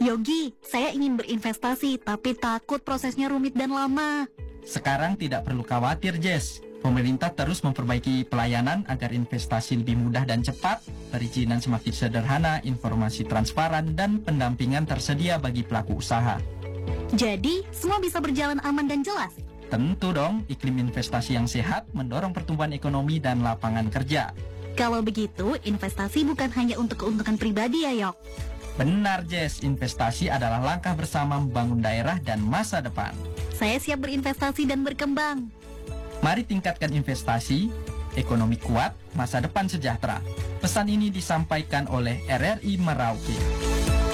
Yogi, saya ingin berinvestasi tapi takut prosesnya rumit dan lama. Sekarang tidak perlu khawatir, Jess. Pemerintah terus memperbaiki pelayanan agar investasi lebih mudah dan cepat, perizinan semakin sederhana, informasi transparan, dan pendampingan tersedia bagi pelaku usaha. Jadi, semua bisa berjalan aman dan jelas. Tentu dong, iklim investasi yang sehat mendorong pertumbuhan ekonomi dan lapangan kerja. Kalau begitu, investasi bukan hanya untuk keuntungan pribadi ya, Yok? Benar, Jess. Investasi adalah langkah bersama membangun daerah dan masa depan. Saya siap berinvestasi dan berkembang. Mari tingkatkan investasi, ekonomi kuat, masa depan sejahtera. Pesan ini disampaikan oleh RRI Merauke.